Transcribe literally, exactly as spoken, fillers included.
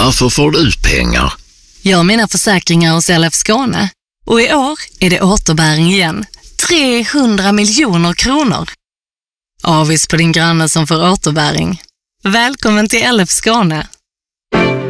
Varför får du ut pengar? Jag har mina försäkringar hos L F Skåne. Och i år är det återbäring igen. trehundra miljoner kronor. Avis på din granne som får återbäring. Välkommen till L F Skåne.